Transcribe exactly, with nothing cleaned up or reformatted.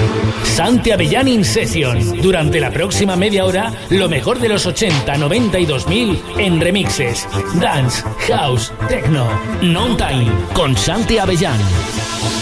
Santi Avellán In Session. Durante la próxima media hora, lo mejor de los ochenta, noventa y dos mil en remixes, dance, house, techno, non time, con Santi Avellán.